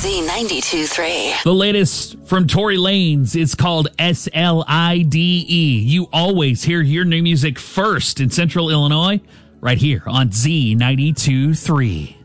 Z92.3. The latest from Tory Lanez is called SLIDE. You always hear your new music first in Central Illinois, right here on Z92.3.